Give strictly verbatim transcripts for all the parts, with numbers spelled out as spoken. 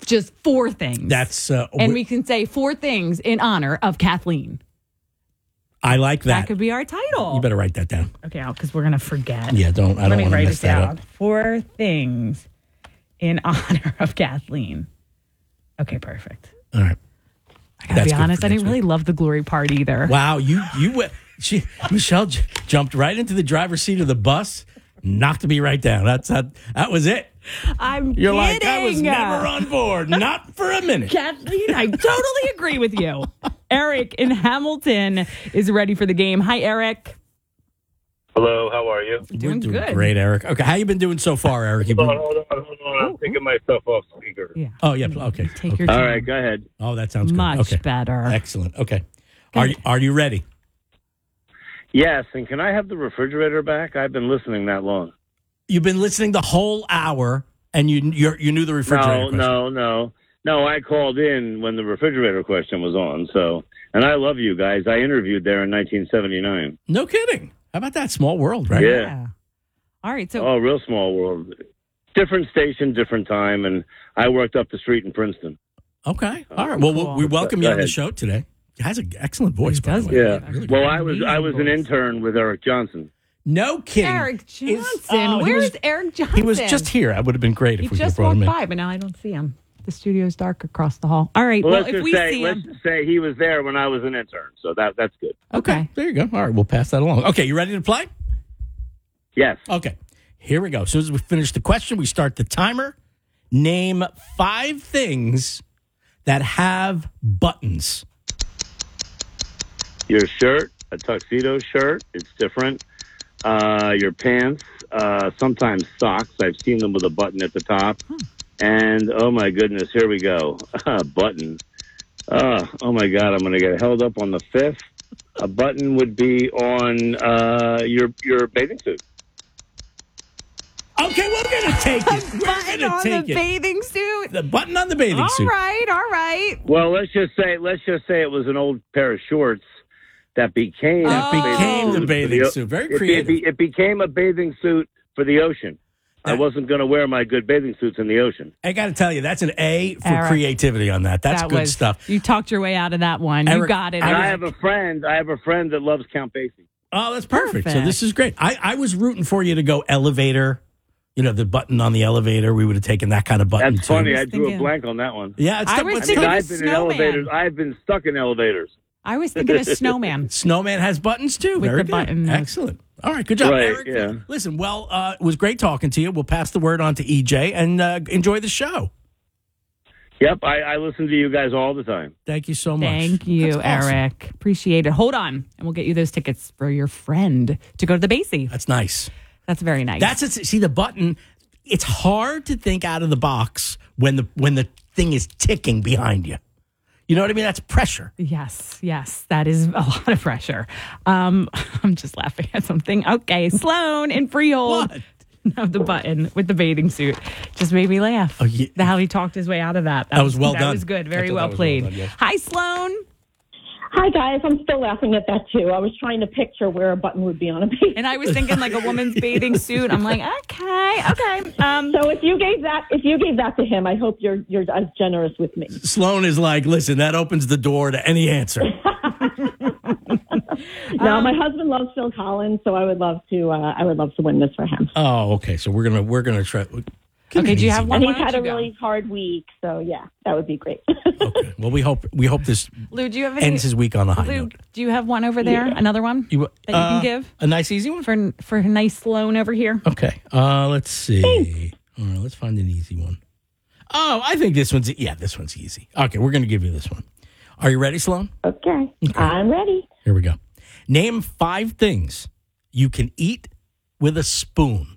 just four things. That's uh, and we can say four things in honor of Kathleen. I like that. That could be our title. You better write that down. Okay, because we're gonna forget. Yeah, don't. I Let don't me want to write mess it that down. up. Four things in honor of Kathleen. Okay, perfect. All right. I gotta That's be good honest. for I didn't next really love the glory part either. Wow, you you went. She Michelle j- jumped right into the driver's seat of the bus, knocked me right down. That's that. That was it. I'm You're kidding. like I was never on board, not for a minute. Kathleen, I totally agree with you. Eric in Hamilton is ready for the game. Hi, Eric. Hello, how are you? Doing, We're doing good. great, Eric. Okay, how you been doing so far, Eric? You Hold been- on, hold on, hold on. I'm taking myself off speaker. Yeah. oh yeah, okay. Take okay. your time. All right, go ahead. Oh, that sounds good. Much okay. better. Excellent. Okay. Are you are you ready? Yes, and can I have the refrigerator back? I've been listening that long. You've been listening the whole hour, and you you you knew the refrigerator No, question. no, no. No, I called in when the refrigerator question was on, so... And I love you guys. I interviewed there in nineteen seventy-nine. No kidding. How about that small world, right? Yeah. All right. So, Oh, real small world. Different station, different time, and I worked up the street in Princeton. Okay. All right. Well, Cool. we we welcome Go you on the ahead. show today. He has an excellent voice, He by the does. way. Yeah. Really Well, good. I was I was an Amazing intern with Eric Johnson. No kidding. Eric Johnson. Is- oh, he Where's was- Eric Johnson? He was just here. I would have been great He if we could have just brought him walked in. by, but now I don't see him. The studio's dark across the hall. All right. Well, Well, let's if just we say see let's him. just say he was there when I was an intern, so that that's good. Okay. There you go. All right. We'll pass that along. Okay. You ready to play? Yes. Okay. Here we go. As soon as we finish the question, we start the timer. Name five things that have buttons. Your shirt, a tuxedo shirt, it's different. Uh, your pants, uh, sometimes socks. I've seen them with a button at the top. And, oh, my goodness, here we go. A button. Uh, oh, my God, I'm going to get held up on the fifth. A button would be on uh, your your bathing suit. Okay, we're going to take it. We're Button going to on take the it. bathing suit. The button on the bathing All suit. right. All right. Well, let's just say let's just say it was an old pair of shorts that became That Oh. became the for bathing o- suit. Very it- it, creative. be- it became a bathing suit for the ocean. I That- wasn't going to wear my good bathing suits in the ocean. I got to tell you, that's an A for Eric, creativity on that. That's that good was, stuff. You talked your way out of that one. you Eric, got it. And Eric. I have a friend. I have a friend that loves Count Basie. Oh, that's perfect. So Perfect. this is great. I, I was rooting for you to go elevator. You know, the button on the elevator. We would have taken that kind of button. That's too. funny. was I drew thinking- a blank on that one. Yeah, it's I the- was it's I mean, thinking the- I've been in snowman. elevators. I've been stuck in elevators. I was thinking a snowman. Snowman has buttons too. With Very the good. button. Excellent. All right, good job, Right, Eric. yeah. Listen, well, uh, it was great talking to you. We'll pass the word on to E J and uh, enjoy the show. Yep, I, I listen to you guys all the time. Thank you so much. Thank you, That's awesome. Eric. Appreciate it. Hold on, and we'll get you those tickets for your friend to go to the Basie. That's nice. That's very nice. That's it. See the button. It's hard to think out of the box when the when the thing is ticking behind you. You know what I mean? That's pressure. Yes, yes, that is a lot of pressure. Um, I'm just laughing at something. Okay, Sloan in Freehold. What? No, the button with the bathing suit just made me laugh. Oh, yeah. The how he talked his way out of that. That was well that done. was good. I Very thought well that was well played. done, yes. Hi, Sloan. Hi, guys. I'm still laughing at that, too. I was trying to picture where a button would be on a baby. And I was thinking like a woman's bathing suit. I'm like, okay, okay. Um, So if you gave that, if you gave that to him, I hope you're you're as generous with me. Sloan is like, listen, that opens the door to any answer. No, my husband loves Phil Collins, so I would love to. Uh, I would love to win this for him. Oh, okay. So we're gonna we're gonna try. Give me Okay, an do you easy have one. And Why he's don't had a you go? really hard week, so yeah, that would be great. Okay. Well, we hope we hope this Lou, do you have any? ends his week on a high Lou, note. do you have one over there? Another one You, that you uh, can give a nice easy one. for for nice Sloan over here? Okay. Uh, let's see. All right, let's find an easy one. Oh, I think this one's yeah, this one's easy. Okay, we're gonna give you this one. Are you ready, Sloan? Okay, I'm ready. Here we go. Name five things you can eat with a spoon.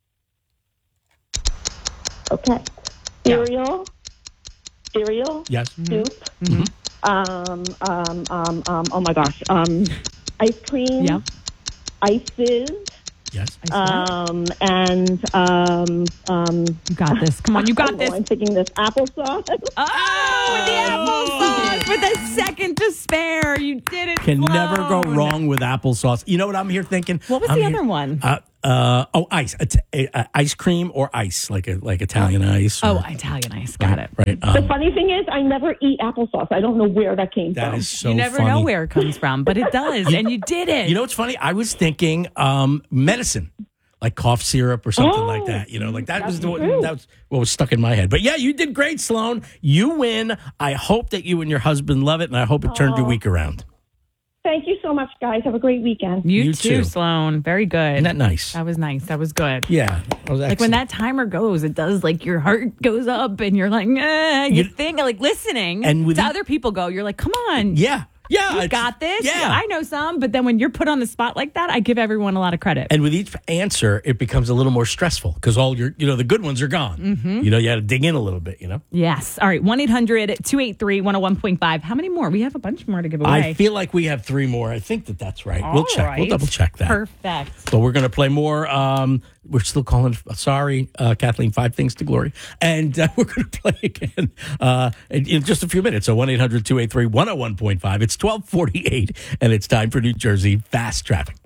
Okay, cereal, cereal, Yes. soup. Um, um, um, um. Oh my gosh. Um, ice cream. Yeah. Ices. Yes. Um, and um, um. You got this. Come on, you got oh, this. I'm thinking this applesauce. Oh, the applesauce with a second to spare. You did it. Can Sloan. never go wrong with applesauce. You know what I'm here thinking? What was I'm the here- other one? Uh, Uh, oh, ice, uh, uh, ice cream or ice, like a like Italian ice. Or, Oh, Italian ice. Got it. right. The Um, funny thing is, I never eat applesauce. I don't know where that came that from. is so You never funny. know where it comes from, but it does, and you did it. You know what's funny? I was thinking um, medicine, like cough syrup or something Oh, like that. You know, like that was the, true. that was what was stuck in my head. But yeah, you did great, Sloan. You win. I hope that you and your husband love it, and I hope it turned your week around. Thank you so much, guys. Have a great weekend. you, you too, too. Sloan. Very good. Isn't that nice? That was nice. That was good. Yeah. That was Like when excellent. that timer goes, it does like your heart goes up and you're like, eh, you You- think like listening And with to the- other people go, you're like, come on. Yeah. Yeah. You it's- got this. Yeah. I know some, but then when you're put on the spot like that, I give everyone a lot of credit. And with each answer, it becomes a little more stressful because all your, you know, the good ones are gone. Mm-hmm. You know, you had to dig in a little bit, you know? Yes. All right. one eight hundred two eight three one oh one point five. How many more? We have a bunch more to give away. I feel like we have three more. I think that that's right. we'll All check. We'll right. double check that. Perfect. But we're going to play more. Um, we're still calling, sorry, uh, Kathleen, Five Things to Glory. And uh, we're going to play again uh, in, in just a few minutes. So one eight hundred two eight three one oh one point five. It's twelve forty-eight, and it's time for New Jersey Fast Traffic.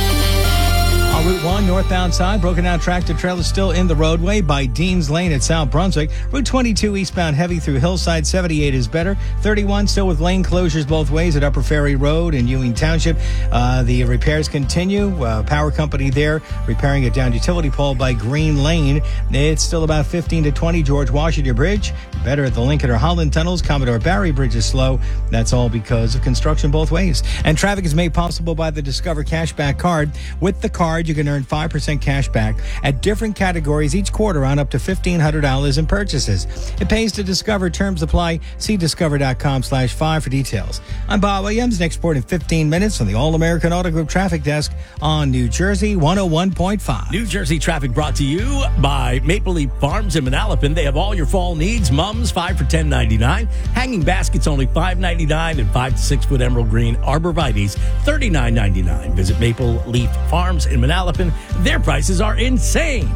On Route one, northbound side, broken down tractor trailer still in the roadway by Dean's Lane at South Brunswick. Route twenty-two, eastbound heavy through Hillside. seventy-eight is better. thirty-one still with lane closures both ways at Upper Ferry Road in Ewing Township. Uh, the repairs continue. Uh, power company there repairing a downed utility pole by Green Lane. It's still about fifteen to twenty. George Washington Bridge. Better at the Lincoln or Holland tunnels. Commodore Barry Bridge is slow. That's all because of construction both ways. And traffic is made possible by the Discover Cashback card. With the card, you can earn five percent cash back at different categories each quarter on up to fifteen hundred dollars in purchases. It pays to Discover. Terms apply. See discover.com slash five for details. I'm Bob Williams. Next report in fifteen minutes on the All-American Auto Group Traffic Desk on New Jersey one oh one point five. New Jersey Traffic brought to you by Maple Leaf Farms in Manalapan. They have all your fall needs. Mums, five for ten ninety-nine. Hanging baskets, only five ninety-nine. And five to six foot emerald green arborvitaes, thirty-nine ninety-nine. Visit Maple Leaf Farms in Manalapan. Their prices are insane.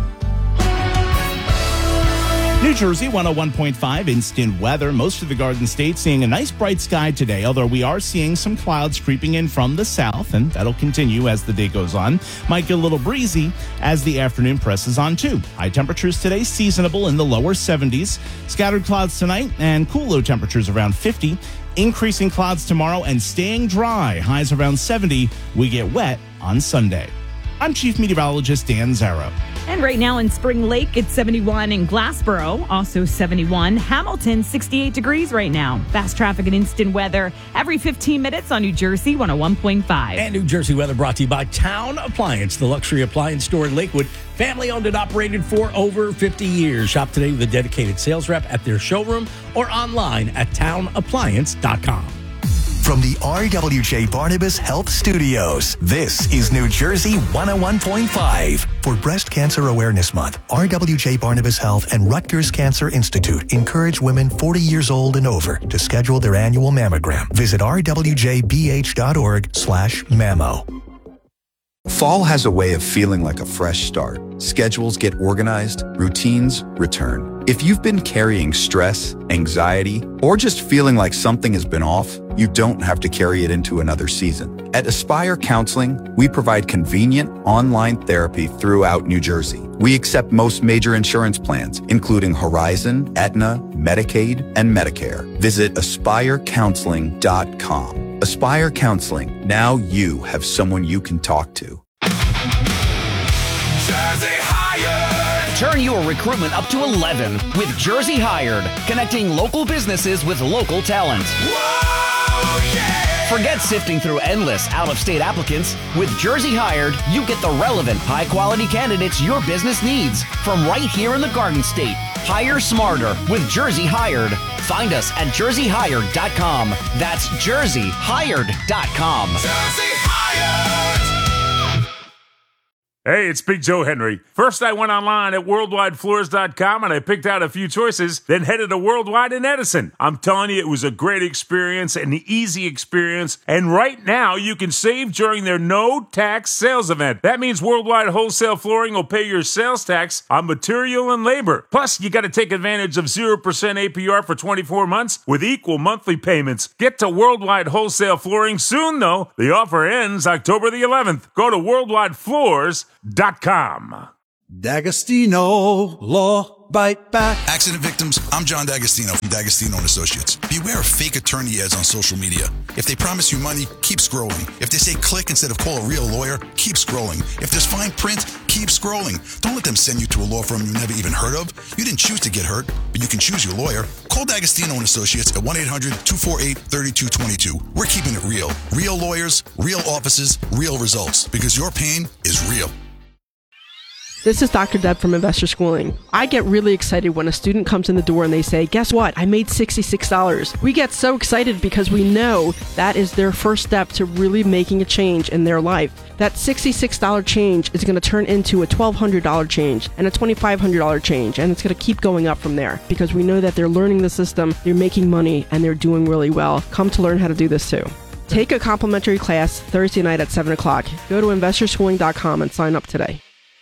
New Jersey one oh one point five instant weather. Most of the Garden State seeing a nice bright sky today, although we are seeing some clouds creeping in from the south, and that'll continue as the day goes on. Might get a little breezy as the afternoon presses on too. High temperatures today seasonable in the lower seventies. Scattered clouds tonight and cool low temperatures around fifty. Increasing clouds tomorrow and staying dry. Highs around seventy. We get wet on Sunday. I'm Chief Meteorologist Dan Zarrow. And right now in Spring Lake, it's seventy-one. In Glassboro, also seventy-one. Hamilton, sixty-eight degrees right now. Fast traffic and instant weather every fifteen minutes on New Jersey one oh one point five. And New Jersey weather brought to you by Town Appliance, the luxury appliance store in Lakewood. Family owned and operated for over fifty years. Shop today with a dedicated sales rep at their showroom or online at town appliance dot com. From the R W J Barnabas Health Studios, this is New Jersey one oh one point five. For Breast Cancer Awareness Month, R W J Barnabas Health and Rutgers Cancer Institute encourage women forty years old and over to schedule their annual mammogram. Visit r w j b h dot org slash mammo. Fall has a way of feeling like a fresh start. Schedules get organized, routines return. If you've been carrying stress, anxiety, or just feeling like something has been off, you don't have to carry it into another season. At Aspire Counseling, we provide convenient online therapy throughout New Jersey. We accept most major insurance plans, including Horizon, Aetna, Medicaid, and Medicare. Visit aspire counseling dot com. Aspire Counseling. Now you have someone you can talk to. Jersey Hired. Turn your recruitment up to eleven with Jersey Hired, connecting local businesses with local talent. Whoa, yeah. Forget sifting through endless out-of-state applicants. With Jersey Hired, you get the relevant, high-quality candidates your business needs from right here in the Garden State. Hire smarter with Jersey Hired. Find us at jersey hired dot com. That's jersey hired dot com. Jersey Hired. Hey, it's Big Joe Henry. First, I went online at worldwide floors dot com and I picked out a few choices, then headed to Worldwide in Edison. I'm telling you, it was a great experience, an easy experience, and right now you can save during their no-tax sales event. That means Worldwide Wholesale Flooring will pay your sales tax on material and labor. Plus, you got to take advantage of zero percent A P R for twenty-four months with equal monthly payments. Get to Worldwide Wholesale Flooring soon, though. The offer ends October the eleventh. Go to worldwide floors dot com. D'Agostino Law Bite Back. Accident victims, I'm John D'Agostino from D'Agostino and Associates. Beware of fake attorney ads on social media. If they promise you money, keep scrolling. If they say click instead of call a real lawyer, keep scrolling. If there's fine print, keep scrolling. Don't let them send you to a law firm you never even heard of. You didn't choose to get hurt, but you can choose your lawyer. Call D'Agostino and Associates at one eight hundred two four eight three two two two. We're keeping it real. Real lawyers, real offices, real results. Because your pain is real. This is Doctor Deb from Investor Schooling. I get really excited when a student comes in the door and they say, guess what? I made sixty-six dollars. We get so excited because we know that is their first step to really making a change in their life. That sixty-six dollars change is going to turn into a twelve hundred dollars change and a twenty-five hundred dollars change, and it's going to keep going up from there because we know that they're learning the system, they're making money, and they're doing really well. Come to learn how to do this too. Take a complimentary class Thursday night at seven o'clock. Go to investor schooling dot com and sign up today.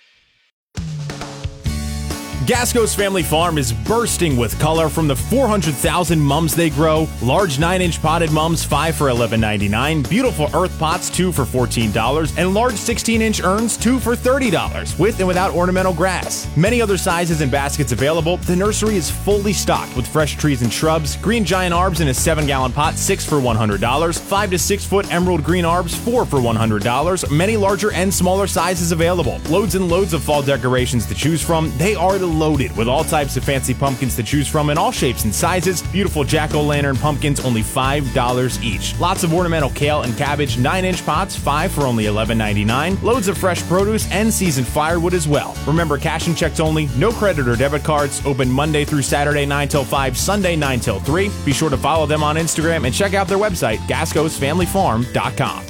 Gasco's Family Farm is bursting with color from the four hundred thousand mums they grow. Large nine inch potted mums, five for eleven ninety-nine. Beautiful earth pots, two for fourteen dollars. And large sixteen inch urns, two for thirty dollars, with and without ornamental grass. Many other sizes and baskets available. The nursery is fully stocked with fresh trees and shrubs. Green giant arbs in a seven gallon pot, six for one hundred dollars. five to six foot emerald green arbs, four for one hundred dollars. Many larger and smaller sizes available. Loads and loads of fall decorations to choose from. They are the loaded with all types of fancy pumpkins to choose from in all shapes and sizes. Beautiful jack-o'-lantern pumpkins, only five dollars each. Lots of ornamental kale and cabbage, nine inch pots, five for only eleven ninety-nine. Loads of fresh produce and seasoned firewood as well. Remember, cash and checks only, no credit or debit cards. Open Monday through Saturday, nine till five, Sunday, nine till three. Be sure to follow them on Instagram and check out their website, gascos family farm dot com.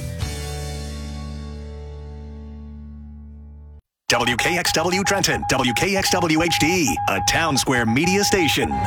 W K X W Trenton, W K X W H D, a Town Square media station. All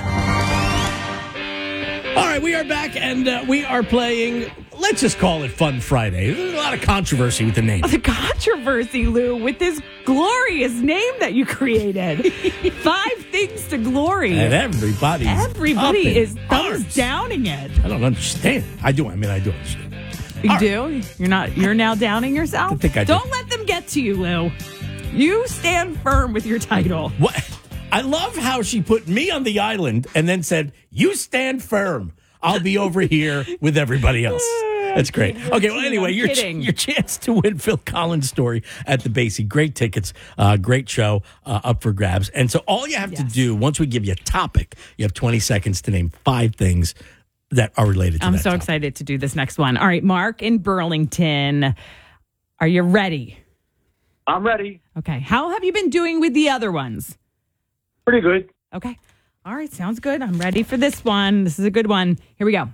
right, we are back, and uh, we are playing, let's just call it Fun Friday. There's a lot of controversy with the name. The controversy, Lou, with this glorious name that you created. Five things to glory. And everybody's Everybody is thumbs downing it. I don't understand. I do. I mean, I do understand. You All do? Right. You're not. You're now downing yourself? I think I do. Don't let them get to you, Lou. You stand firm with your title. What? I love how she put me on the island and then said, you stand firm. I'll be over here with everybody else. That's great. Okay, well, anyway, your, your chance to win Phil Collins' story at the Basie. Great tickets, uh, great show uh, up for grabs. And so all you have yes. to do, once we give you a topic, you have twenty seconds to name five things that are related to I'm that so topic. excited to do this next one. All right, Mark in Burlington, are you ready? I'm ready. Okay. How have you been doing with the other ones? Pretty good. Okay. All right. Sounds good. I'm ready for this one. This is a good one. Here we go.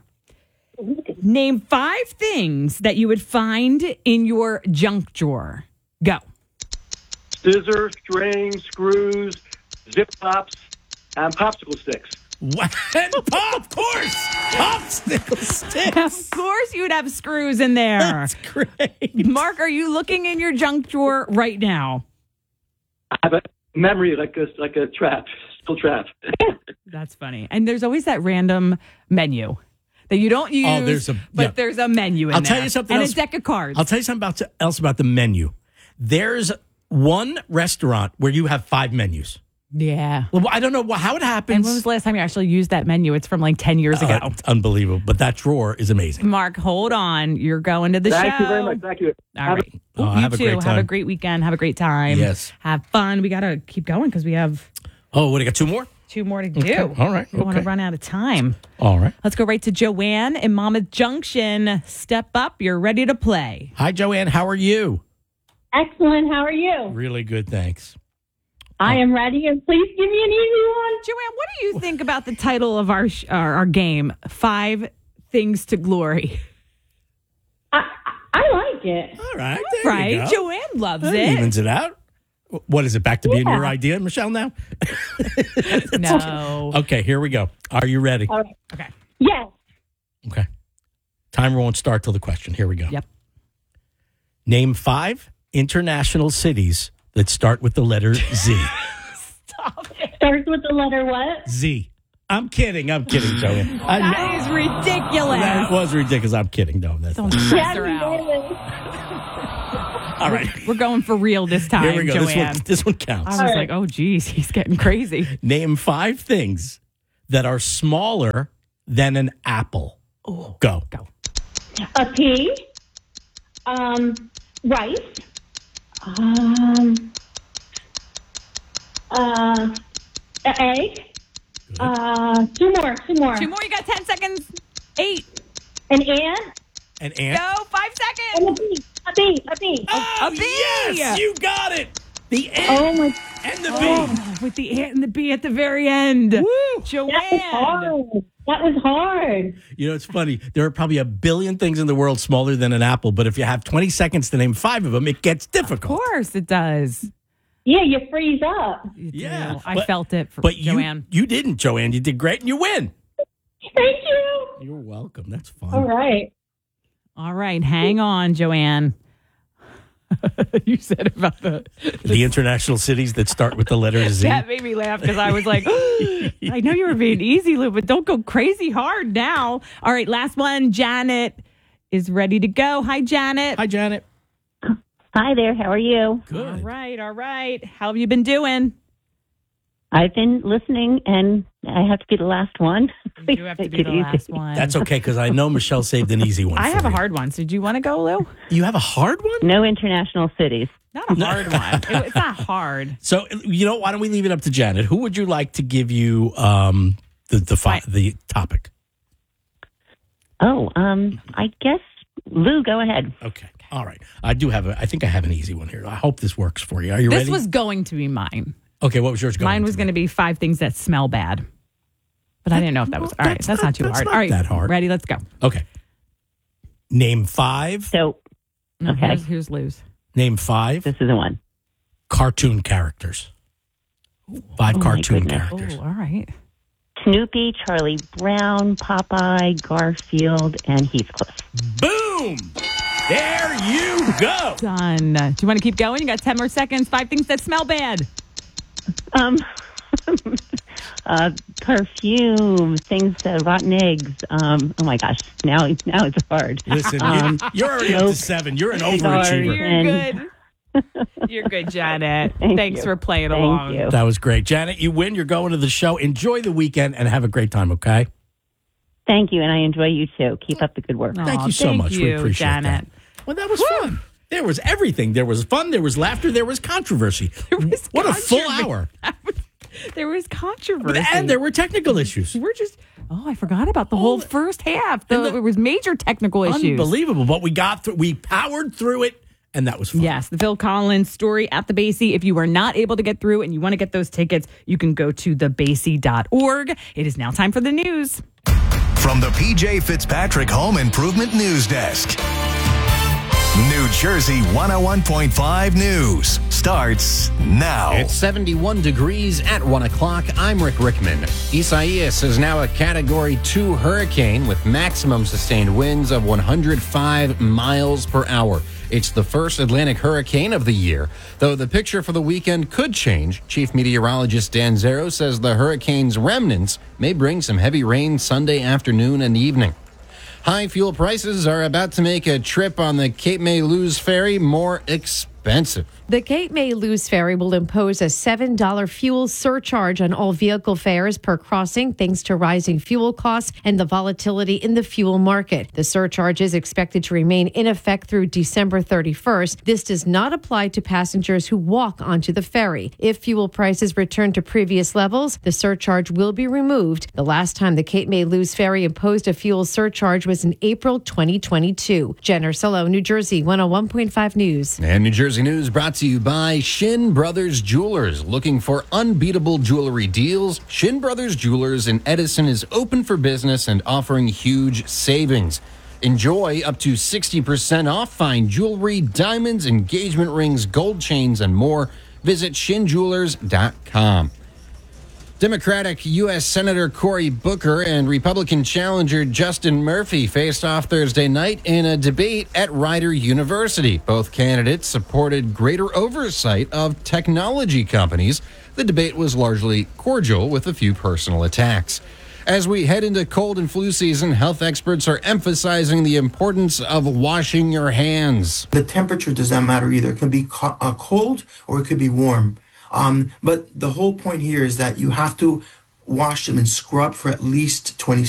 Name five things that you would find in your junk drawer. Go. Scissors, string, screws, zip pops, and popsicle sticks. What? Of course. Popsicle sticks. Of course you would have screws in there. That's great. Mark, are you looking in your junk drawer right now? I have a memory like a, like a trap, still trap. That's funny. And there's always that random menu that you don't use, oh, there's a, but yeah. there's a menu in I'll there. tell you something and else. And a deck of cards. I'll tell you something about, else about the menu. There's one restaurant where you have five menus. Yeah. Well, I don't know how it happens. And when was the last time you actually used that menu? It's from like ten years ago. Uh, it's unbelievable. But that drawer is amazing. Mark, hold on. You're going to the Thank show. Thank you very much. Thank you. All have right. A, oh, you have too. a great time. Have a great weekend. Have a great time. Yes. Have fun. We got to keep going because we have... Oh, what, I got two more? Two more to do. Okay. All right. We don't okay. want to run out of time. All right. Let's go right to Joanne in Monmouth Junction. Step up. You're ready to play. Hi, Joanne. How are you? Excellent. How are you? Really good, thanks. I am ready, and please give me an easy one. Joanne, what do you think about the title of our sh- our, our game, Five Things to Glory? I, I like it. All right. All right. Joanne loves that it. Evens it out. What is it, back to being Yeah. your idea, Michelle, now? No. Okay, here we go. Are you ready? All right. Okay. Yes. Okay. Timer won't start till the question. Here we go. Yep. Name five international cities that start with the letter Z. Stop it. Starts with the letter what? Z. I'm kidding. I'm kidding, Joanne. That is ridiculous. That was ridiculous. I'm kidding. No, that's Don't not. stress her out. All right. We're going for real this time, Here we go. This Joanne. one, this one counts. I was like, oh, geez, he's getting crazy. Name five things that are smaller than an apple. Oh, go. Go. A pea. Um, rice. Um, uh, an egg. Uh, two more, two more. Two more. You got ten seconds. Eight. An ant. An ant? Go. Five seconds. And a bee. A bee. A bee. Oh, a bee. yes, you got it. The ant Oh my. and the bee. Oh, with the ant and the bee at the very end. Woo. Joanne. That was hard. That was hard. You know, it's funny. There are probably a billion things in the world smaller than an apple, but if you have twenty seconds to name five of them, it gets difficult. Of course it does. Yeah, you freeze up. You Yeah, do. I but- felt it for But you, Joanne. you didn't, Joanne. You did great, and you win. Thank you. You're welcome. That's fun. All right. All right. Hang on, Joanne. You said about the... The international cities that start with the letter Z. That made me laugh because I was like, I know you were being easy, Lou, but don't go crazy hard now. All right, last one. Janet is ready to go. Hi, Janet. Hi, Janet. Hi there. How are you? Good. All right, all right. How have you been doing? I've been listening, and I have to be the last one. You do have to be the last one. That's okay, because I know Michelle saved an easy one. I for have a you. hard one. So do you want to go, Lou? You have a hard one? No international cities. Not a hard one. It- it's not hard. So, you know, why don't we leave it up to Janet? Who would you like to give you um, the the, fi- the topic? Oh, um, I guess Lou, go ahead. Okay. All right. I do have a, I think I have an easy one here. I hope this works for you. Are you This ready? was going to be mine. Okay, what was yours going Mine was going to be five things that smell bad. But I didn't know if that was... All right, that's that's not- not too that's hard. not All right, that hard. ready? Let's go. Okay. Name five. So, No, okay. Here's, here's Lou's. Name five This is the one. cartoon characters. Five Oh, my cartoon goodness. characters. Oh, all right. Snoopy, Charlie Brown, Popeye, Garfield, and Heathcliff. Boom! There you go. Done. Do you want to keep going? You got ten more seconds. Five things that smell bad. Um, uh, perfume, things, uh, rotten eggs. Um, oh my gosh, now now it's hard. Listen, Um, you, you're already up nope. to seven. You're an Sorry. overachiever. You're And- good. You're good, Janet. Thank Thanks you. for playing Thank along. you. That was great. Janet, you win. You're going to the show. Enjoy the weekend and have a great time, okay? Thank you, and I enjoy you too. Keep up the good work. Aw, Thank you so thank much. We you, appreciate Janet. that. Well, that was fun. There was everything. There was fun. There was laughter. There was controversy. There was what a full controversy. hour. There was controversy. And there were technical issues. We're just... Oh, I forgot about the whole first half. The, and the- it was major technical issues. Unbelievable. But we got through. We powered through it, and that was fun. Yes, the Phil Collins story at the Basie. If you are not able to get through and you want to get those tickets, you can go to the basie dot org. It is now time for the news. From the P J Fitzpatrick Home Improvement News Desk. New Jersey one oh one point five News starts now. It's seventy-one degrees at one o'clock. I'm Rick Rickman. Isaias is now a Category two hurricane with maximum sustained winds of one hundred five miles per hour. It's the first Atlantic hurricane of the year. Though the picture for the weekend could change, Chief Meteorologist Dan Zero says the hurricane's remnants may bring some heavy rain Sunday afternoon and evening. High fuel prices are about to make a trip on the Cape May Luz ferry more expensive. The Cape May Luz ferry will impose a seven dollars fuel surcharge on all vehicle fares per crossing thanks to rising fuel costs and the volatility in the fuel market. The surcharge is expected to remain in effect through December thirty-first. This does not apply to passengers who walk onto the ferry. If fuel prices return to previous levels, the surcharge will be removed. The last time the Cape May Luz ferry imposed a fuel surcharge was in April twenty twenty-two. Jen Ursullo, New Jersey one oh one point five News. And New Jersey News brought to you by Shin Brothers Jewelers. Looking for unbeatable jewelry deals? Shin Brothers Jewelers in Edison is open for business and offering huge savings. Enjoy up to sixty percent off fine jewelry, diamonds, engagement rings, gold chains, and more. Visit shin jewelers dot com. Democratic U S Senator Cory Booker and Republican challenger Justin Murphy faced off Thursday night in a debate at Rider University. Both candidates supported greater oversight of technology companies. The debate was largely cordial with a few personal attacks. As we head into cold and flu season, health experts are emphasizing the importance of washing your hands. The temperature does not matter either. It can be co- uh, cold or it could be warm. Um, but the whole point here is that you have to wash them and scrub for at least twenty